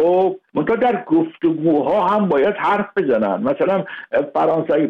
خب منتها در گفتگوها هم باید حرف بزنن. مثلا فرانسه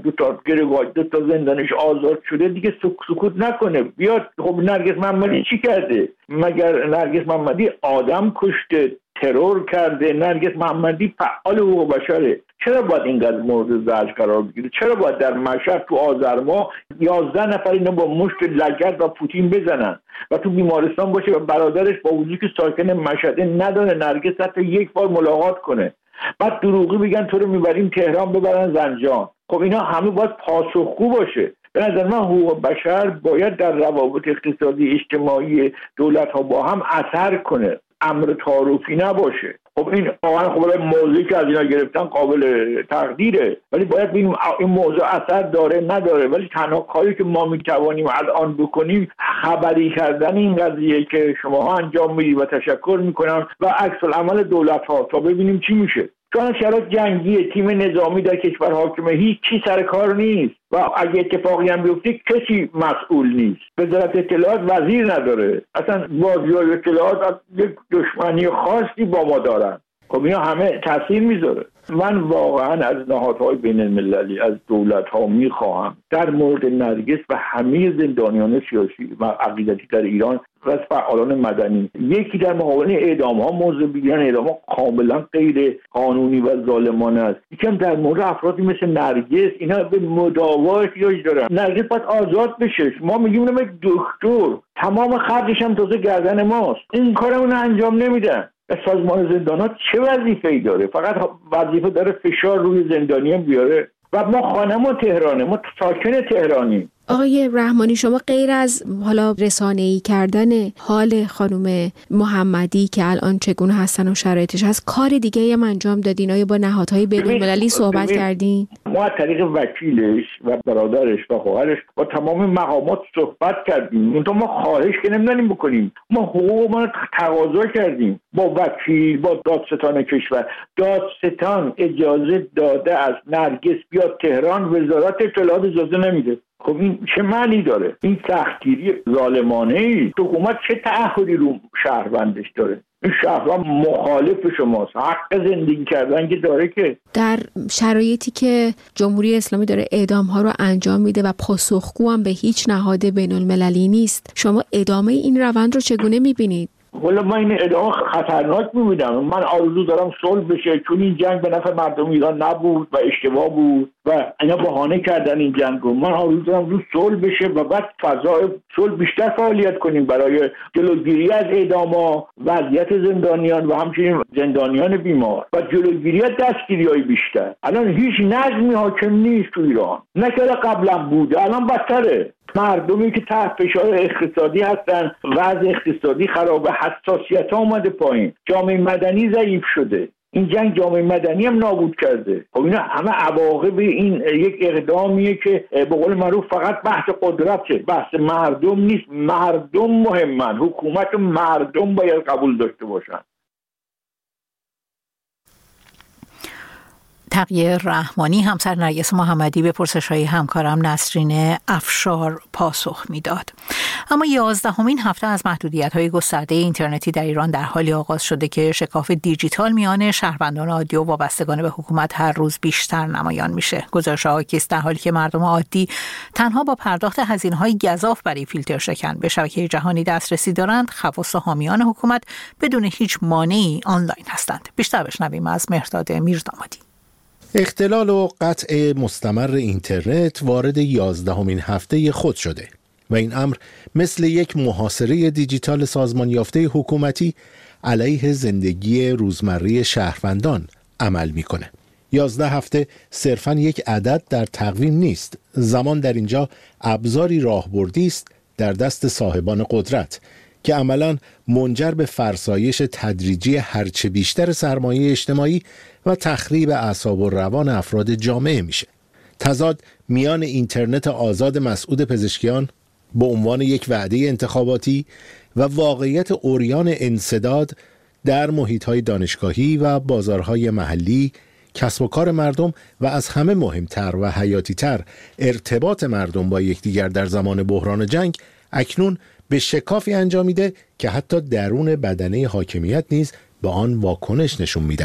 دو تا زندانیش آزاد شده دیگه سکوت نکنه، بیاد. خب نرگس محمدی چی کرده؟ مگر نرگس محمدی آدم کشته، ترور کرده؟ نرگس محمدی فعال حقوق بشره. چرا باید اینقدر مورد زجر قرار بگیره؟ چرا باید در مشهد تو آذر ماه 11 نفر اینو با مشت لگد و پوتین بزنن و تو بیمارستان باشه و برادرش با وجودی که ساکن مشهده نداره نرگس حتی یک بار ملاقات کنه؟ بعد دروغی بگن تو رو میبریم تهران ببرن زنجان. خب اینا همه باید پاسخگو باشه. به نظر من حقوق بشر باید در روابط اقتصادی اجتماعی دولت ها با هم اثر کنه، امر تعارفی نباشه. خب این واقعا خب موضوعی که از اینا گرفتن قابل تقدیره، ولی باید ببینیم این موضوع اثر داره نداره. ولی تنها کاری که ما میتوانیم الان بکنیم خبری کردن این قضیه که شماها انجام میدید و تشکر میکنم و عکس العمل دولت ها تا ببینیم چی میشه. چون شرایط جنگی، تیم نظامی در کشور حاکمه، هیچ چی سر کار نیست و اگه اتفاقی هم بیفته کسی مسئول نیست. وزارت اطلاعات وزیر نداره، اصلا بازیای اطلاعات یک دشمنی خاصی با ما دارن. خب اینا همه تاثیر میذاره. من واقعا از نهادهای بین المللی، از دولت ها میخواهم در مورد نرگس و همه زندانیان سیاسی و عقیدتی در ایران و از فعالان مدنی یکی در مقابل اعدام ها موضوع بگیرن. اعدام ها کاملا غیر قانونی و ظالمانه است. یکم در مورد افرادی مثل نرگس، اینا به مداوا احتیاج دارن. نرگس باید آزاد بشه. ما میگیم نمیشه دکتر، تمام خرجش هم تازه گردن ماست. این کارمون انجام نمیدن. سازمان زندانات چه وظیفه‌ای داره؟ فقط وظیفه داره فشار روی زندانیان بیاره. و ما خانم‌ها تهرانه، ما ساکن تهرانی. آقای رحمانی، شما غیر از حالا رسانه‌ای کردن حال خانم محمدی که الان چگونه هستن و شرایطش هست، کار دیگه هم انجام دادین؟ آیا با نهادهای بین‌المللی صحبت کردین؟ ما از طریق وکیلش و برادرش و خواهرش با تمام مقامات صحبت کردیم. ما خواهش که نمی‌دونیم بکنیم، ما حقوق ما تقاضا کردیم با وکیل، با دادستان کشور. دادستان اجازه داده از نرگس بیاد تهران، وزارت اطلاعات اجازه نمیده. خب این چه معنی داره؟ این سختگیری ظالمانه ای. حکومت چه تعهدی رو شهروندش داره؟ این شهروند مخالف شماست، حق زندگی کردن که داره. که در شرایطی که جمهوری اسلامی داره اعدام ها رو انجام میده و پاسخگو هم به هیچ نهاد بین المللی نیست، شما ادامه این روند رو چگونه میبینید؟ والا من این ادامه خطرناک می‌بینم. من آرزو دارم صلح بشه، چون این جنگ به نفع مردم ایران نبود و اشتباه بود و اینا بهانه کردن این جنگ رو. من آرزو دارم رو صلح بشه و بعد فضای صلح بیشتر فعالیت کنیم برای جلوگیری از اعدام‌ها، وضعیت زندانیان و همچنین زندانیان بیمار و جلوگیری از دستگیری‌های بیشتر. الان هیچ نظمی حاکم نیست تو ایران، نه که قبلا بوده، الان بدتره. مردمی که تحت فشار اقتصادی هستن، وضع اقتصادی خرابه، حساسیت ها اومده پایین، جامعه مدنی ضعیف شده. این جنگ جامعه مدنی هم نابود کرده. خب اینا همه عواقب این یک اقدامیه که به قول معروف فقط بحث قدرته، بحث مردم نیست. مردم مهمن، حکومت مردم باید قبول داشته باشن. تقیه رحمانی، همسر نرگس محمدی، به پرسش‌های همکارم نسرین افشار پاسخ میداد. اما 11مین هفته از محدودیت‌های گسترده اینترنتی در ایران در حالی آغاز شده که شکاف دیجیتال میان شهروندان عادی و وابستگان به حکومت هر روز بیشتر نمایان میشه. گزارش‌ها حاکیست در حالی که مردم عادی تنها با پرداخت هزینه‌های گزاف برای فیلتر شکن به شبکه جهانی دسترسی دارند، خواص و حامیان حکومت بدون هیچ مانعی آنلاین هستند. بیشتر بشنویم از مهرداد میردامادی. اختلال و قطع مستمر اینترنت وارد 11مین هفته خود شده و این امر مثل یک محاصره دیجیتال سازمان یافته حکومتی علیه زندگی روزمره شهروندان عمل میکنه. 11 هفته صرفاً یک عدد در تقویم نیست. زمان در اینجا ابزاری راهبردی است در دست صاحبان قدرت که عملاً منجر به فرسایش تدریجی هرچه بیشتر سرمایه اجتماعی و تخریب اعصاب و روان افراد جامعه میشه. تضاد میان اینترنت آزاد مسعود پزشکیان به عنوان یک وعده انتخاباتی و واقعیت عریان انسداد در محیط‌های دانشگاهی و بازارهای محلی، کسب و کار مردم و از همه مهمتر و حیاتی‌تر ارتباط مردم با یکدیگر در زمان بحران جنگ اکنون به شکافی انجامیده که حتی درون بدنه حاکمیت نیز به آن واکنش نشون میده.